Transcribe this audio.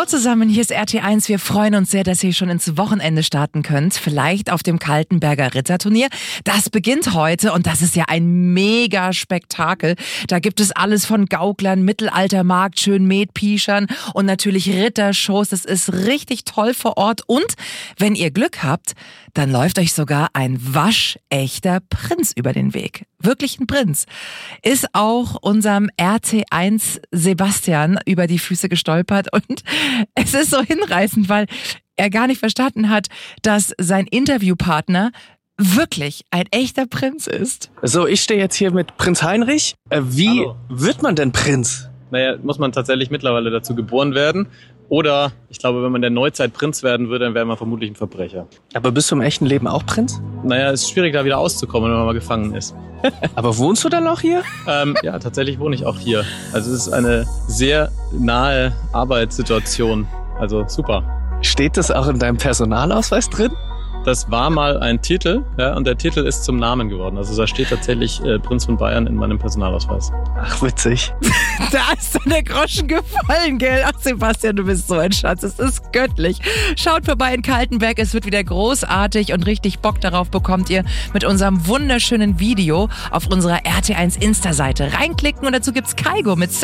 Hallo zusammen, hier ist RT1. Wir freuen uns sehr, dass ihr schon ins Wochenende starten könnt. Vielleicht auf dem Kaltenberger Ritterturnier. Das beginnt heute und das ist ja ein Mega-Spektakel. Da gibt es alles von Gauklern, Mittelaltermarkt, schön Metpischern und natürlich Rittershows. Das ist richtig toll vor Ort. Und wenn ihr Glück habt, dann läuft euch sogar ein waschechter Prinz über den Weg. Wirklich ein Prinz. Ist auch unserem RT1 Sebastian über die Füße gestolpert und es ist so hinreißend, weil er gar nicht verstanden hat, dass sein Interviewpartner wirklich ein echter Prinz ist. So, ich stehe jetzt hier mit Prinz Heinrich. Wie Hallo. wird man denn Prinz? Naja, muss man tatsächlich mittlerweile dazu geboren werden. Oder, ich glaube, wenn man der Neuzeit Prinz werden würde, dann wäre man vermutlich ein Verbrecher. Aber bist du im echten Leben auch Prinz? Naja, es ist schwierig, da wieder auszukommen, wenn man mal gefangen ist. Aber wohnst du dann auch hier? Ja, tatsächlich wohne ich auch hier. Also es ist eine sehr nahe Arbeitssituation. Also super. Steht das auch in deinem Personalausweis drin? Das war mal ein Titel, ja, und der Titel ist zum Namen geworden. Also da steht tatsächlich Prinz von Bayern in meinem Personalausweis. Ach, witzig. Da ist dann der Groschen gefallen, gell? Ach, Sebastian, du bist so ein Schatz. Es ist göttlich. Schaut vorbei in Kaltenberg. Es wird wieder großartig und richtig Bock darauf bekommt ihr mit unserem wunderschönen Video auf unserer RT1 Insta-Seite. Reinklicken und dazu gibt's Kaigo mit